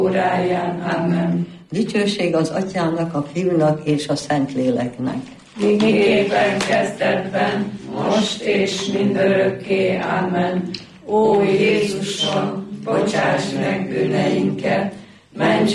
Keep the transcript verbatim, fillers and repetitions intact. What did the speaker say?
óráján. Amen. Dicsőség az Atyának, a Fiúnak és a Szentléleknek. Miképpen kezdetben, most és mindörökké. Amen. Ó Jézusom, bocsáss meg bűneinket, ments